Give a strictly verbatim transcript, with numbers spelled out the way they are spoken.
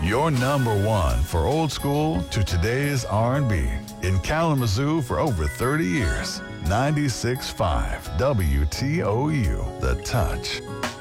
Your number one for old school to today's R and B. In Kalamazoo for over thirty years. ninety-six point five W T O U, The Touch.